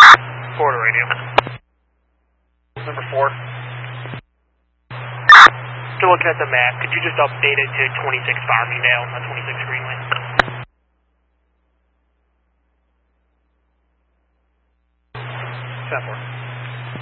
Florida radio. Number 4. Still looking at the map. Could you just update it to 26 Farmingdale, not 26 Greenway? 10-4.